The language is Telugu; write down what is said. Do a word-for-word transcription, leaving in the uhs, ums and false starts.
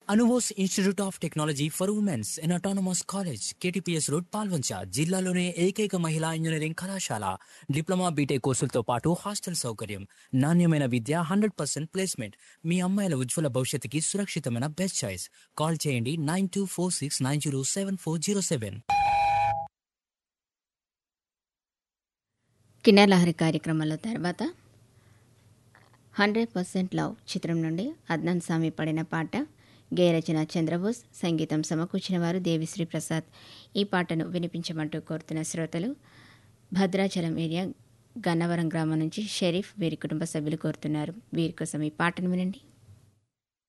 Anubose institute of technology for women's in autonomous college KTPS road Palvancha జిల్లాలోనే ఏకైక మహిళా ఇంజనీరింగ్ కళాశాల. డిప్లొమా బీటెక్ కోర్సులతో పాటు హాస్టల్ సౌకర్యం, నాణ్యమైన విద్య, హండ్రెడ్ పర్సెంట్ ప్లేస్మెంట్. మీ అమ్మాయిల ఉజ్వల భవిష్యత్తుకి సురక్షితమైన బెస్ట్ చాయిస్. కాల్ చేయండి nine two four six nine zero seven four zero seven. కిన్నెరలహరి కార్యక్రమంలో తర్వాత హండ్రెడ్ పర్సెంట్ లవ్ చిత్రం నుండి అద్నాన్ సామి పడిన పాట. గేయరచన చంద్రబోస్, సంగీతం సమకూర్చిన వారు దేవిశ్రీ ప్రసాద్. ఈ పాటను వినిపించమంటూ కోరుతున్న శ్రోతలు భద్రాచలం ఏరియా గన్నవరం గ్రామం నుంచి షరీఫ్, వీరి కుటుంబ సభ్యులు కోరుతున్నారు. వీరి కోసం ఈ పాటను వినండి.